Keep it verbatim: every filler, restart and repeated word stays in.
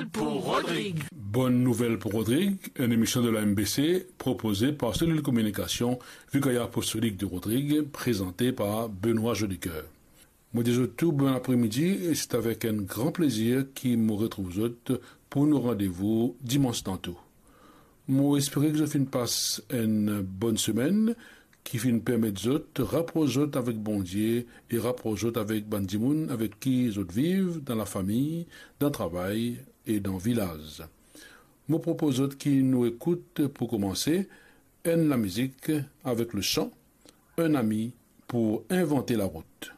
nouvelle pour Rodrigue. Bonne nouvelle pour Rodrigue, une émission de la M B C proposée par Cellule Communication, Vicaire apostolique de Rodrigue, présentée par Benoît Jolicoeur. Moi dis tout bon après-midi et c'est avec un grand plaisir qui me retrouve autres pour nos rendez-vous dimanche tantôt. Moi espérer que je fin passe une bonne semaine qui fin permettre autres rapprocher autres avec bon Dieu et rapprocher autres avec bandimoun avec qui ils autres vivent dans la famille, dans le travail et dans le village. Moi propose autres qui nous écoutent pour commencer, un la musique avec le chant, un ami pour inventer la route.